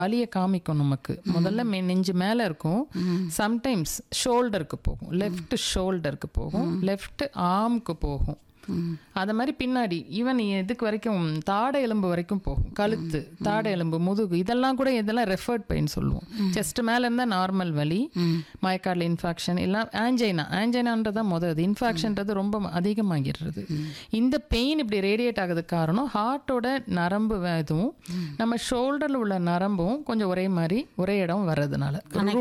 வலியை காமிக்கும் நமக்கு. முதல்ல நெஞ்சு மேலே இருக்கும், சம்டைம்ஸ் ஷோல்டருக்கு போகும், லெஃப்ட் ஷோல்டருக்கு போகும், லெஃப்ட் ஆர்முக்கு போகும். அது மாதிரி பின்னாடி ஈவன் இதுக்கு வரைக்கும் தாடை எலும்பு வரைக்கும் போகும். கழுத்து, தாடை எலும்பு, முதுகு, இதெல்லாம் கூட இதெல்லாம் ரெஃபர்ட் பெயின் சொல்லுவோம். செஸ்ட் மேலே இருந்தால் நார்மல் வலி, மயக்காடில் இன்ஃபெக்ஷன், எல்லாம் ஆன்ஜைனான்றதான் முதல். இன்ஃபெக்ஷன்றது ரொம்ப அதிகமாகிடுறது. இந்த பெயின் இப்படி ரேடியேட் ஆகிறதுக்கு காரணம் ஹார்ட்டோட நரம்பு இதுவும் நம்ம ஷோல்டரில் உள்ள நரம்பும் கொஞ்சம் ஒரே மாதிரி ஒரே இடம் வர்றதுனால,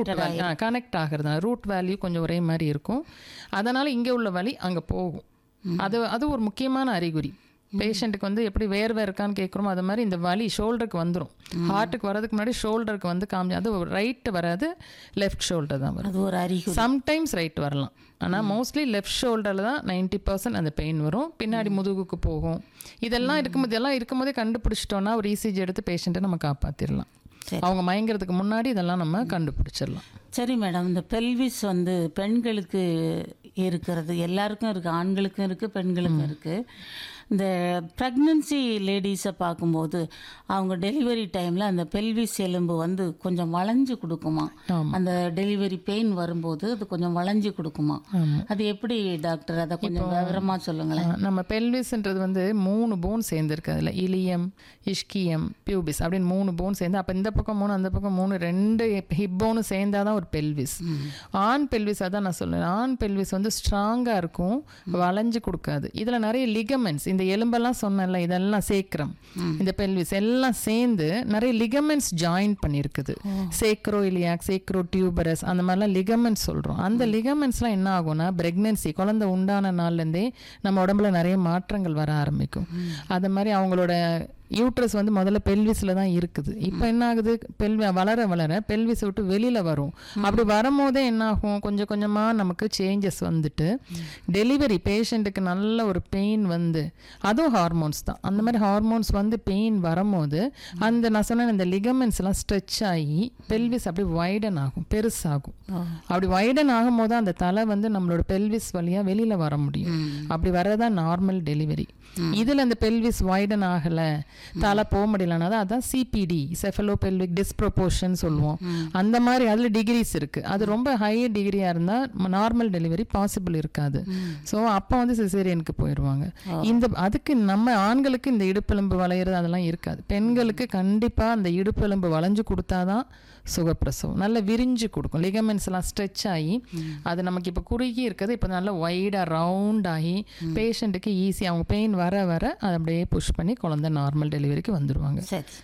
கனெக்ட் ஆகிறதுனால ரூட் வேல்யூ கொஞ்சம் ஒரே மாதிரி இருக்கும். அதனால் இங்கே உள்ள வலி அங்கே போகும். அது ஒரு முக்கியமான அறிகுறி. பேஷண்ட்டுக்கு வந்து எப்படி வேர்வை இருக்கான்னு கேட்குறோமோ அது மாதிரி இந்த வலி ஷோல்டருக்கு வந்துடும். ஹார்ட்டுக்கு வரதுக்கு முன்னாடி ஷோல்டருக்கு வந்து அது ரைட்டு வராது, லெஃப்ட் ஷோல்டர் தான் வரும். அது ஒரு அறிகுறி. சம்டைம்ஸ் ரைட் வரலாம், ஆனால் மோஸ்ட்லி லெஃப்ட் ஷோல்டரில் தான் 90% அந்த பெயின் வரும். பின்னாடி முதுகுக்கு போகும். இதெல்லாம் இருக்கும்போதே கண்டுபிடிச்சிட்டோன்னா ஒரு இசிஜி எடுத்து பேஷண்ட்டை நம்ம காப்பாற்றிடலாம். அவங்க மயங்கிறதுக்கு முன்னாடி இதெல்லாம் நம்ம கண்டுபிடிச்சிடலாம். சரி மேடம், இந்த பெல்விஸ் வந்து பெண்களுக்கு இருக்கிறது, எல்லாருக்கும் இருக்குது, ஆண்களுக்கும் இருக்குது, பெண்களுக்கும் இருக்குது. இந்த ப்ரெக்னன்சி லேடிஸை பார்க்கும்போது அவங்க டெலிவரி டைமில் அந்த பெல்விஸ் எலும்பு வந்து கொஞ்சம் வளைஞ்சு கொடுக்குமா? அந்த டெலிவரி பெயின் வரும்போது அது கொஞ்சம் வளைஞ்சு கொடுக்குமா? அது எப்படி டாக்டர், அதை கொஞ்சம் விவரமாக சொல்லுங்களேன். நம்ம பெல்விஸ்ன்றது வந்து 3 போன் சேர்ந்துருக்கு. அதில் இலியம், இஷ்கியம், பியூபிஸ் அப்படின்னு 3 போன் சேர்ந்து, அப்போ இந்த பக்கம் 3 அந்த பக்கம் 3, 2 ஹிப் போனு சேர்ந்தாதான் ஒரு பெல்விஸ். ஆண் பெல்விஸ், அதான் நான் சொல்லுவேன், ஆண் பெல்விஸ் வந்து ஸ்ட்ராங்காக இருக்கும், வளைஞ்சு கொடுக்காது. இதில் நிறைய லிகமெண்ட்ஸ், இந்த எலும்பெல்லாம் சொன்னல, இதெல்லாம் சேக்ரம், இந்த பெல்விஸ் எல்லாம் சேர்ந்து நிறைய லிகமெண்ட்ஸ் ஜாயின் பண்ணியிருக்குது. சேக்ரோ இலியாக், சேக்ரோ டியூபரஸ், அந்த மாதிரிலாம் லிகமெண்ட்ஸ் சொல்கிறோம். அந்த லிகமெண்ட்ஸ்லாம் என்ன ஆகும்னா பிரெக்னன்சி, குழந்தை உண்டான நாள்லேருந்தே நம்ம உடம்புல நிறைய மாற்றங்கள் வர ஆரம்பிக்கும். அது மாதிரி அவங்களோட யூட்ரஸ் வந்து முதல்ல பெல்விஸில் தான் இருக்குது. இப்போ என்ன ஆகுது, வளர வளர பெல்விஸை விட்டு வெளியில் வரும். அப்படி வரும்போதே என்ன ஆகும், கொஞ்சம் கொஞ்சமாக நமக்கு சேஞ்சஸ் வந்துட்டு டெலிவரி பேஷண்ட்டுக்கு நல்ல ஒரு பெயின் வந்து, அதுவும் ஹார்மோன்ஸ் தான். அந்த மாதிரி ஹார்மோன்ஸ் வந்து பெயின் வரும்போது அந்த நான் சொன்ன இந்த லிகமெண்ட்ஸ்லாம் ஸ்ட்ரெச் ஆகி பெல்விஸ் அப்படி வைடன் ஆகும், பெருசாகும். அப்படி வைடன் ஆகும் போது அந்த தலை வந்து நம்மளோட பெல்விஸ் வழியாக வெளியில் வர முடியும். அப்படி வரதான் நார்மல் டெலிவரி. இதில் அந்த பெல்விஸ் வைடன் ஆகலை, தலை போக முடியலன்னா அதான் சிபிடி, செஃபலோபெல்விக் டிஸ்ப்ரொபோர்ஷன் சொல்லுவோம். அந்த மாதிரி அதில் டிகிரிஸ் இருக்குது. அது ரொம்ப ஹை டிகிரியாக இருந்தால் நார்மல் டெலிவரி பாசிபிள் இருக்காது. ஸோ அப்போ வந்து சிசேரியனுக்கு போயிடுவாங்க. அதுக்கு நம்ம ஆண்களுக்கு இந்த இடுப்பெலும்பு வளையிறது அதெல்லாம் இருக்காது. பெண்களுக்கு கண்டிப்பாக அந்த இடுப்பெலும்பு வளைஞ்சு கொடுத்தாதான் சுகப்பிரசவம் நல்ல விரிஞ்சு கொடுக்கும். லிகமெண்ட்ஸ் எல்லாம் ஸ்ட்ரெச் ஆகி அது நமக்கு இப்போ குறுகி இருக்கிறது இப்போ நல்லா வைடாக ரவுண்ட் ஆகி பேஷண்ட்டுக்கு ஈஸி, அவங்க பெயின் வர வர அதை அப்படியே புஷ் பண்ணி குழந்தை நார்மல் டெலிவரிக்கு வந்துடுவாங்க.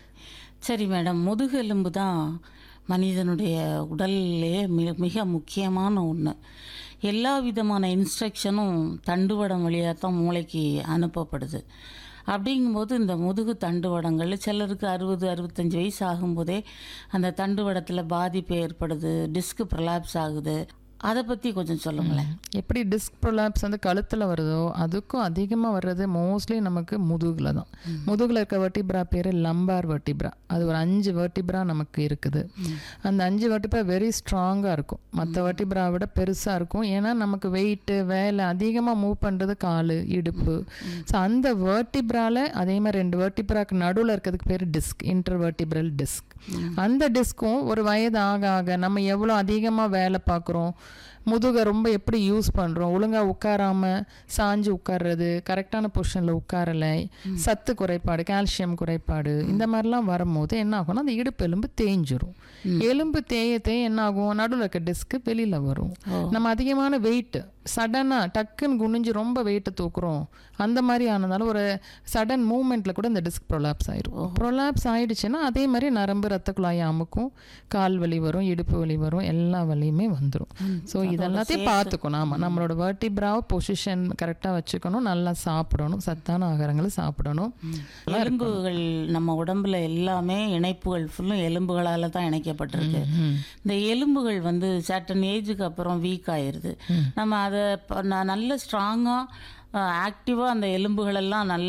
சரி மேடம், முதுகெலும்பு தான் மனிதனுடைய உடல்லே மிக முக்கியமான ஒன்று. எல்லா விதமான இன்ஸ்ட்ரக்ஷனும் தண்டுவடம் வழியாக தான் மூளைக்கு அனுப்பப்படுது. அப்படிங்கும்போது இந்த முதுகு தண்டுவடங்கள் சிலருக்கு 60-65 வயசு ஆகும்போதே அந்த தண்டுவடத்தில் பாதிப்பு ஏற்படுது, டிஸ்க் ப்ரொலாப்ஸ் ஆகுது. அதை பற்றி கொஞ்சம் சொல்லுங்களேன். எப்படி டிஸ்க் ப்ரொலாப்ஸ் வந்து கழுத்தில் வருதோ அதுக்கும் அதிகமாக வர்றது மோஸ்ட்லி நமக்கு முதுகில் தான். முதுகில் இருக்க வெர்டிப்ரா பேர் லம்பார் வெர்டிப்ரா. அது ஒரு 5 வெர்டிப்ரா நமக்கு இருக்குது. அந்த 5 வெர்டிப்ரா வெரி ஸ்ட்ராங்காக இருக்கும், மற்ற வெர்டிப்ராவை விட பெருசாக இருக்கும். ஏன்னா நமக்கு வெயிட்டு வேலை அதிகமாக மூவ் பண்ணுறது கால், இடுப்பு. ஸோ அந்த வெர்டிப்ராவில் அதே மாதிரி 2 வெர்டிப்ராக்கு நடுவில் இருக்கிறதுக்கு பேர் டிஸ்க், இன்டர்வெர்டிப்ரல் டிஸ்க். அந்த டிஸ்க்கும் ஒரு வயது ஆக ஆக நம்ம எவ்வளோ அதிகமாக வேலை பார்க்குறோம், முதுகை ரொம்ப எப்படி யூஸ் பண்ணுறோம், ஒழுங்காக உட்காராமல் சாஞ்சு உட்கார்றது, கரெக்டான பொசிஷனில் உட்காரலை, சத்து குறைபாடு, கால்சியம் குறைபாடு, இந்த மாதிரிலாம் வரும்போது என்ன ஆகும்னா அந்த இடுப்பு எலும்பு தேஞ்சிரும். எலும்பு தேய என்ன ஆகும், நடுவில் இருக்க டிஸ்க்கு வெளியில் வரும். நம்ம அதிகமான வெயிட்டு சடனாக டக்குன்னு குனிஞ்சு ரொம்ப வெயிட்டை தூக்குறோம், அந்த மாதிரி ஆனதால ஒரு சடன் மூமெண்ட்டில் கூட இந்த டிஸ்க் ப்ரொலாப்ஸ் ஆயிரும். ப்ரொலாப்ஸ் ஆயிடுச்சுன்னா அதே மாதிரி நரம்பு ரத்த குழாய் அமுக்கும், கால் வலி வரும், இடுப்பு வலி வரும், எல்லா வலியுமே வந்துடும். ஸோ இதெல்லாத்தையும் பார்த்துக்கணும். ஆமாம், நம்மளோட வெர்டிப்ராவை பொசிஷன் கரெக்டாக வச்சுக்கணும், நல்லா சாப்பிடணும், சத்தான ஆகாரங்களை சாப்பிடணும். எலும்புகள் நம்ம உடம்புல எல்லாமே இணைப்புகள் ஃபுல்லும் எலும்புகளால் தான் இணைக்கப்பட்டிருக்கு. இந்த எலும்புகள் வந்து சர்டன் ஏஜுக்கு அப்புறம் வீக் ஆயிடுது. நம்ம அதை நல்ல ஸ்ட்ராங்காக ஆக்டிவாக அந்த எலும்புகளெல்லாம் நல்ல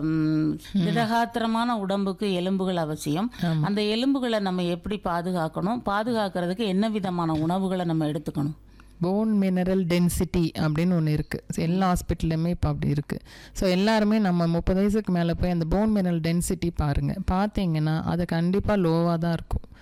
திடகாத்திரமான உடம்புக்கு எலும்புகள் அவசியம். அந்த எலும்புகளை நம்ம எப்படி பாதுகாக்கணும், பாதுகாக்கிறதுக்கு என்ன விதமான உணவுகளை நம்ம எடுத்துக்கணும்? போன் மினரல் டென்சிட்டி அப்படின்னு ஒன்று இருக்குது. எல்லா ஹாஸ்பிட்டல்லையுமே இப்போ அப்படி இருக்குது. ஸோ எல்லாருமே நம்ம 30 வயசுக்கு மேலே போய் அந்த போன் மினரல் டென்சிட்டி பாருங்கள். பார்த்தீங்கன்னா அது கண்டிப்பாக லோவாக தான் இருக்கும்.